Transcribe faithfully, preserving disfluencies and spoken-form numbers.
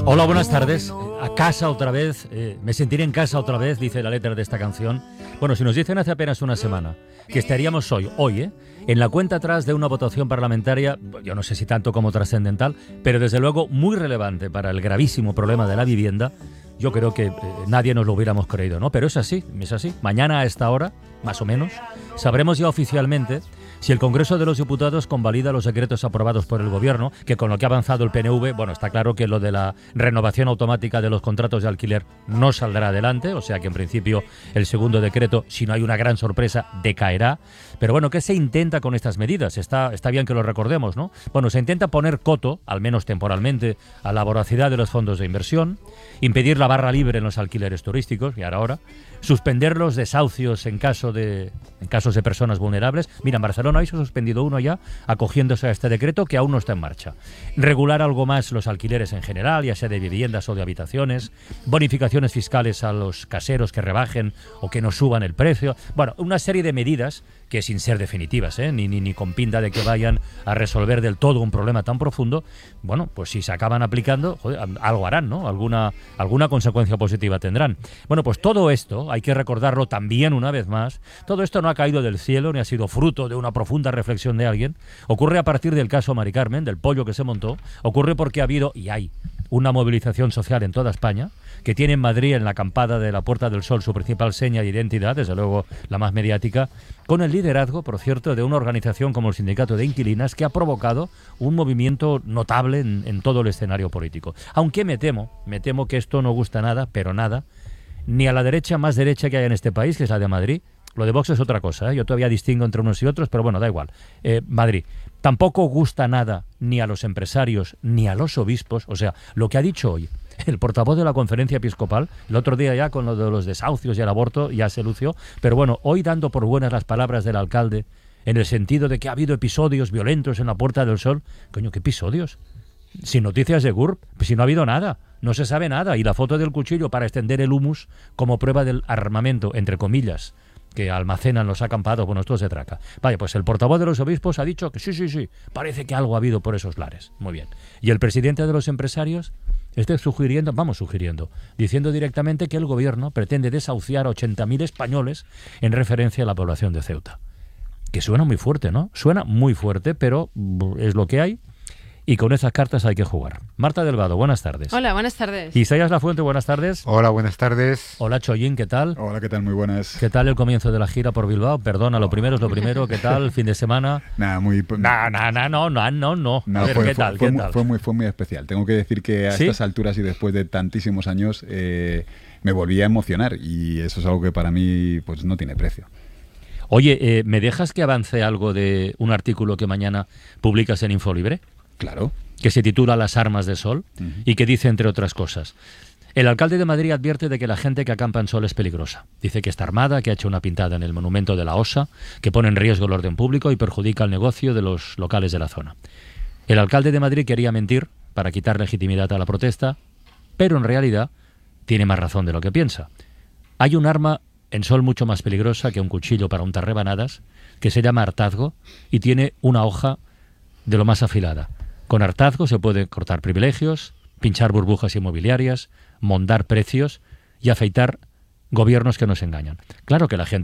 Hola, buenas tardes. A casa otra vez, eh, me sentiré en casa otra vez, dice la letra de esta canción. Bueno, si nos dicen hace apenas una semana que estaríamos hoy, hoy, ¿eh? en la cuenta atrás de una votación parlamentaria, yo no sé si tanto como trascendental, pero desde luego muy relevante para el gravísimo problema de la vivienda, yo creo que eh, nadie nos lo hubiéramos creído, ¿no? Pero es así, es así. Mañana a esta hora, más o menos, sabremos ya oficialmente si el Congreso de los Diputados convalida los decretos aprobados por el Gobierno, que con lo que ha avanzado el P N V, bueno, está claro que lo de la renovación automática de los contratos de alquiler no saldrá adelante, o sea que en principio el segundo decreto, si no hay una gran sorpresa, decaerá. Pero bueno, ¿qué se intenta con estas medidas? Está, está bien que lo recordemos, ¿no? Bueno, se intenta poner coto, al menos temporalmente, a la voracidad de los fondos de inversión, impedir la barra libre en los alquileres turísticos, y ahora ahora, suspender los desahucios en caso de en casos de personas vulnerables. Mira, en Barcelona hoy se ha suspendido uno ya, acogiéndose a este decreto que aún no está en marcha. Regular algo más los alquileres en general, ya sea de viviendas o de habitaciones, bonificaciones fiscales a los caseros que rebajen o que no suban el precio. Bueno, una serie de medidas que sin ser definitivas, ¿eh? ni, ni, ni con pinta de que vayan a resolver del todo un problema tan profundo, bueno, pues si se acaban aplicando, joder, algo harán, ¿no? Alguna, alguna consecuencia positiva tendrán. Bueno, pues todo esto, hay que recordarlo también una vez más, todo esto no ha caído del cielo ni ha sido fruto de una profunda reflexión de alguien, ocurre a partir del caso Mari Carmen, del pollo que se montó, ocurre porque ha habido, y hay, una movilización social en toda España, que tiene en Madrid, en la acampada de la Puerta del Sol, su principal seña de identidad, desde luego la más mediática, con el liderazgo, por cierto, de una organización como el Sindicato de Inquilinas, que ha provocado un movimiento notable en, en todo el escenario político. Aunque me temo, me temo que esto no gusta nada, pero nada, ni a la derecha más derecha que hay en este país, que es la de Madrid. Lo de Vox es otra cosa, ¿eh? Yo todavía distingo entre unos y otros, pero bueno, da igual. Eh, Madrid. Tampoco gusta nada ni a los empresarios ni a los obispos. O sea, lo que ha dicho hoy el portavoz de la Conferencia Episcopal, el otro día ya con lo de los desahucios y el aborto ya se lució, pero bueno, hoy dando por buenas las palabras del alcalde, en el sentido de que ha habido episodios violentos en la Puerta del Sol. Coño, ¿qué episodios? Sin noticias de G U R P, pues si no ha habido nada, no se sabe nada. Y la foto del cuchillo para extender el humus como prueba del armamento, entre comillas, que almacenan los acampados, bueno, esto se traca. Vaya, pues el portavoz de los obispos ha dicho que sí, sí, sí, parece que algo ha habido por esos lares. Muy bien. Y el presidente de los empresarios está sugiriendo, vamos sugiriendo, diciendo directamente que el gobierno pretende desahuciar a ochenta mil españoles en referencia a la población de Ceuta. Que suena muy fuerte, ¿no? Suena muy fuerte, pero es lo que hay. Y con esas cartas hay que jugar. Marta Delgado, buenas tardes. Hola, buenas tardes. Isaías Lafuente, buenas tardes. Hola, buenas tardes. Hola, Chollín, ¿qué tal? Hola, ¿qué tal? Muy buenas. ¿Qué tal el comienzo de la gira por Bilbao? Perdona, lo primero es lo primero. ¿Qué tal el fin de semana? Nada, muy... No, no, no, no, no, no, no. no A ver, fue, ¿qué tal? Fue, ¿Qué muy, tal? Fue, muy, fue muy especial. Tengo que decir que a ¿Sí? estas alturas y después de tantísimos años eh, me volví a emocionar y eso es algo que para mí pues no tiene precio. Oye, eh, ¿me dejas que avance algo de un artículo que mañana publicas en Infolibre? Claro. Que se titula Las armas de Sol uh-huh. y que dice, entre otras cosas, el alcalde de Madrid advierte de que la gente que acampa en Sol es peligrosa. Dice que está armada, que ha hecho una pintada en el monumento de la Osa, que pone en riesgo el orden público y perjudica el negocio de los locales de la zona. El alcalde de Madrid quería mentir para quitar legitimidad a la protesta, pero en realidad tiene más razón de lo que piensa. Hay un arma en Sol mucho más peligrosa que un cuchillo para untar rebanadas, que se llama hartazgo y tiene una hoja de lo más afilada. Con hartazgo se pueden cortar privilegios, pinchar burbujas inmobiliarias, mondar precios y afeitar gobiernos que nos engañan. Claro que la gente